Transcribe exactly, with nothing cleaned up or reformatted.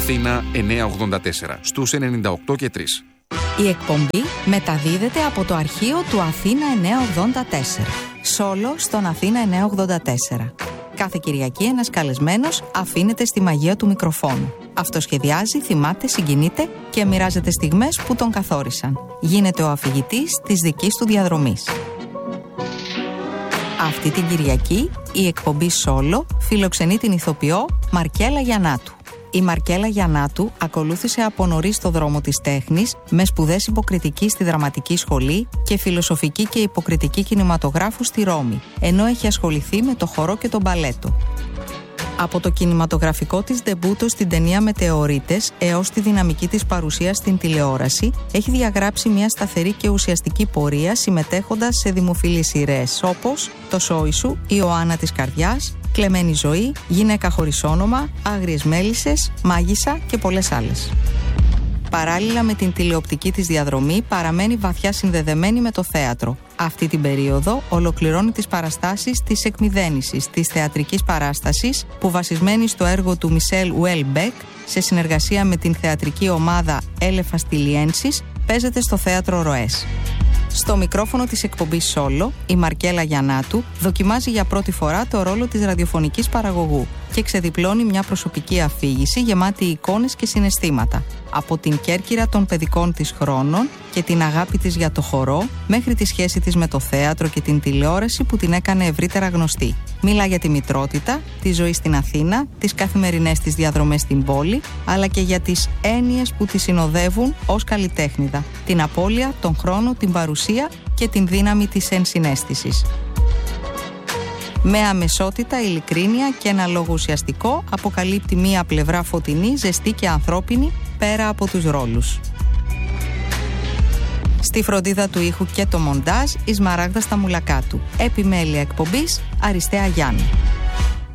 Αθήνα εννιακόσια ογδόντα τέσσερα, στους ενενήντα οκτώ και τρία. Η εκπομπή μεταδίδεται από το αρχείο του Αθήνα εννιακόσια ογδόντα τέσσερα. Σόλο στον Αθήνα εννιακόσια ογδόντα τέσσερα. Κάθε Κυριακή ένας καλεσμένος αφήνεται στη μαγεία του μικροφόνου. Αυτοσχεδιάζει, θυμάται, συγκινείται και μοιράζεται στιγμές που τον καθόρισαν. Γίνεται ο αφηγητής της δικής του διαδρομής. Αυτή την Κυριακή η εκπομπή Σόλο φιλοξενεί την ηθοποιό Μαρκέλα Γιαννάτου. Η Μαρκέλα Γιαννάτου ακολούθησε από νωρίς το δρόμο της τέχνης με σπουδές υποκριτική στη δραματική σχολή και φιλοσοφική και υποκριτική κινηματογράφου στη Ρώμη, ενώ έχει ασχοληθεί με το χορό και το μπαλέτο. Από το κινηματογραφικό της ντεμπούτο στην ταινία Μετεωρίτες έως τη δυναμική της παρουσία στην τηλεόραση, έχει διαγράψει μια σταθερή και ουσιαστική πορεία συμμετέχοντας σε δημοφιλείς σειρές όπως «Το σόι σου», «Η Ιωάννα της Καρδιάς», «Κλεμμένη ζωή», «Γυναίκα χωρίς όνομα», «Άγριες μέλισσες», «Μάγισσα» και πολλές άλλες. Παράλληλα με την τηλεοπτική της διαδρομή παραμένει βαθιά συνδεδεμένη με το θέατρο. Αυτή την περίοδο ολοκληρώνει τις παραστάσεις της εκμηδένησης της θεατρικής παράστασης που βασισμένη στο έργο του Μισελ Ουέλμπεκ σε συνεργασία με την θεατρική ομάδα Έλεφας Τιλιένσης παίζεται στο θέατρο Ροές. Στο μικρόφωνο της εκπομπής Σόλο, η Μαρκέλα Γιαννάτου δοκιμάζει για πρώτη φορά το ρόλο της ραδιοφωνικής παραγωγού και ξεδιπλώνει μια προσωπική αφήγηση γεμάτη εικόνες και συναισθήματα. Από την κέρκυρα των παιδικών της χρόνων και την αγάπη της για το χορό, μέχρι τη σχέση της με το θέατρο και την τηλεόραση που την έκανε ευρύτερα γνωστή. Μιλά για τη μητρότητα, τη ζωή στην Αθήνα, τις καθημερινές της διαδρομές στην πόλη, αλλά και για τις έννοιες που τη συνοδεύουν ως καλλιτέχνηδα, την απώλεια, τον χρόνο, την παρουσία και την δύναμη της ενσυναίσθησης. Με αμεσότητα, ειλικρίνεια και ένα λόγο ουσιαστικό αποκαλύπτει μία πλευρά φωτεινή, ζεστή και ανθρώπινη πέρα από τους ρόλους. Στη φροντίδα του ήχου και το μοντάζ η Σμαράγδα Σταμουλακάτου. Επιμέλεια εκπομπής Αριστέα Γιάννη.